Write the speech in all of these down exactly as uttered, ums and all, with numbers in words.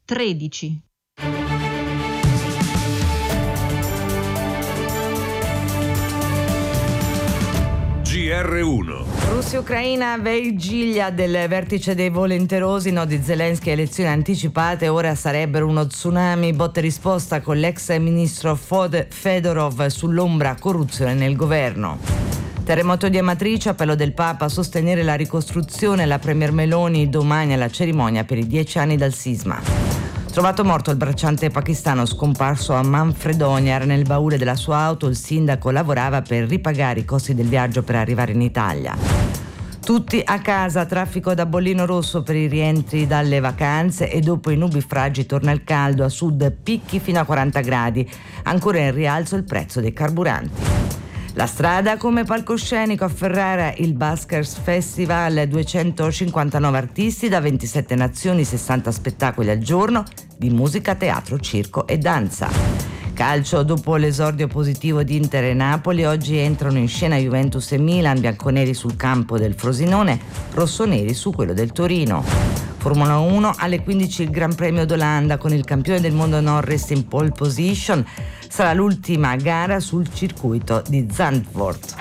tredici. G R uno. Russia e Ucraina, vigilia del vertice dei volenterosi, no di Zelensky, elezioni anticipate, ora sarebbero uno tsunami, botta e risposta con l'ex ministro Fedorov sull'ombra corruzione nel governo. Terremoto di Amatrice, appello del Papa a sostenere la ricostruzione, la premier Meloni domani alla cerimonia per i dieci anni dal sisma. Trovato morto il bracciante pakistano scomparso a Manfredonia, era nel baule della sua auto, il sindaco lavorava per ripagare i costi del viaggio per arrivare in Italia. Tutti a casa, traffico da bollino rosso per i rientri dalle vacanze e dopo i nubifragi torna il caldo, a sud picchi fino a quaranta gradi, ancora in rialzo il prezzo dei carburanti. La strada come palcoscenico a Ferrara, il Buskers Festival, duecentocinquantanove artisti da ventisette nazioni, sessanta spettacoli al giorno di musica, teatro, circo e danza. Calcio, dopo l'esordio positivo di Inter e Napoli, oggi entrano in scena Juventus e Milan, bianconeri sul campo del Frosinone, rossoneri su quello del Torino. Formula uno, alle quindici il Gran Premio d'Olanda con il campione del mondo Norris in pole position. Sarà l'ultima gara sul circuito di Zandvoort.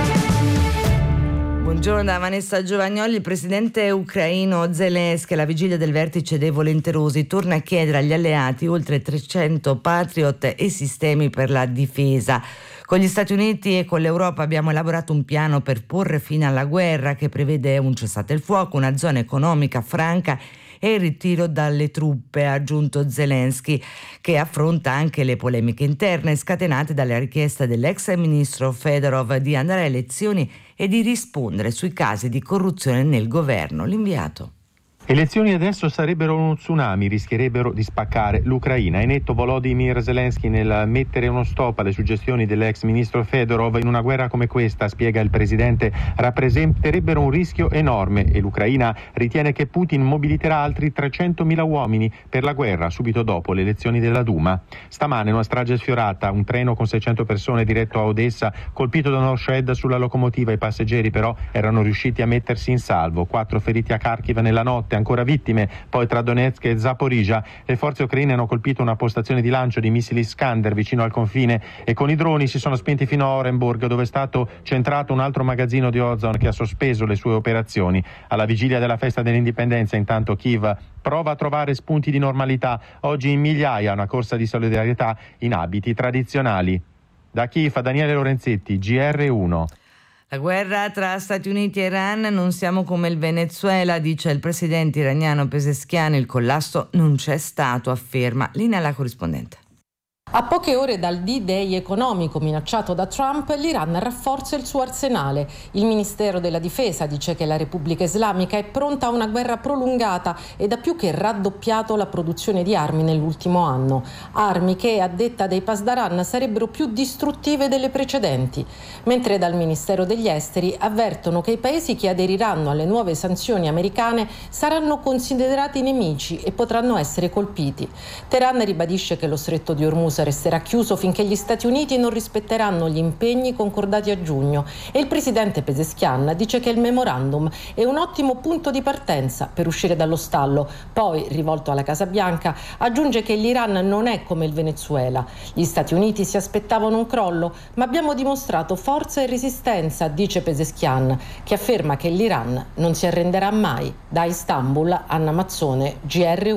Buongiorno da Vanessa Giovagnoli. Il presidente ucraino Zelensky, alla vigilia del vertice dei volenterosi, torna a chiedere agli alleati oltre trecento Patriot e sistemi per la difesa. Con gli Stati Uniti e con l'Europa abbiamo elaborato un piano per porre fine alla guerra che prevede un cessate il fuoco, una zona economica franca e il ritiro dalle truppe, ha aggiunto Zelensky, che affronta anche le polemiche interne scatenate dalle richieste dell'ex ministro Fedorov di andare a elezioni e di rispondere sui casi di corruzione nel governo. L'inviato. Elezioni adesso sarebbero uno tsunami, rischierebbero di spaccare l'Ucraina. È netto Volodymyr Zelensky nel mettere uno stop alle suggestioni dell'ex ministro Fedorov. In una guerra come questa, spiega il presidente, rappresenterebbero un rischio enorme e l'Ucraina ritiene che Putin mobiliterà altri trecentomila uomini per la guerra subito dopo le elezioni della Duma. Stamane una strage sfiorata, un treno con seicento persone diretto a Odessa, colpito da uno shred sulla locomotiva. I passeggeri però erano riusciti a mettersi in salvo. Quattro feriti a Kharkiv nella notte, ancora vittime poi tra Donetsk e Zaporizhzhia. Le forze ucraine hanno colpito una postazione di lancio di missili Iskander vicino al confine e con i droni si sono spinti fino a Orenburg, dove è stato centrato un altro magazzino di Ozon che ha sospeso le sue operazioni. Alla vigilia della festa dell'indipendenza, intanto Kiev prova a trovare spunti di normalità. Oggi in migliaia una corsa di solidarietà in abiti tradizionali. Da Kiev, Daniele Lorenzetti, G R uno. La guerra tra Stati Uniti e Iran, non siamo come il Venezuela, dice il presidente iraniano Pezeshkian, il collasso non c'è stato, afferma. Linea alla corrispondente. A poche ore dal D-Day economico minacciato da Trump, l'Iran rafforza il suo arsenale. Il Ministero della Difesa dice che la Repubblica Islamica è pronta a una guerra prolungata ed ha più che raddoppiato la produzione di armi nell'ultimo anno. Armi che, a detta dei Pasdaran, sarebbero più distruttive delle precedenti. Mentre dal Ministero degli Esteri avvertono che i paesi che aderiranno alle nuove sanzioni americane saranno considerati nemici e potranno essere colpiti. Teheran ribadisce che lo stretto di Hormuz resterà chiuso finché gli Stati Uniti non rispetteranno gli impegni concordati a giugno e il presidente Pezeshkian dice che il memorandum è un ottimo punto di partenza per uscire dallo stallo. Poi, rivolto alla Casa Bianca, aggiunge che l'Iran non è come il Venezuela. Gli Stati Uniti si aspettavano un crollo, ma abbiamo dimostrato forza e resistenza, dice Pezeshkian, che afferma che l'Iran non si arrenderà mai. Da Istanbul, Anna Mazzone, G R uno.